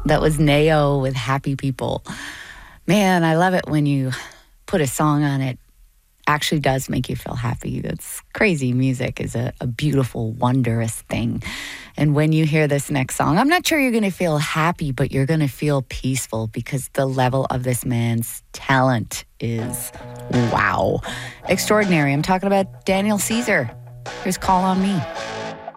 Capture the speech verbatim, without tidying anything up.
That was Nao with Happy People. Man, I love it when you put a song on it actually does make you feel happy. That's crazy. Music is a, a beautiful, wondrous thing. And when you hear this next song, I'm not sure you're going to feel happy, but you're going to feel peaceful because the level of this man's talent is wow. Extraordinary. I'm talking about Daniel Caesar. Here's Call on Me.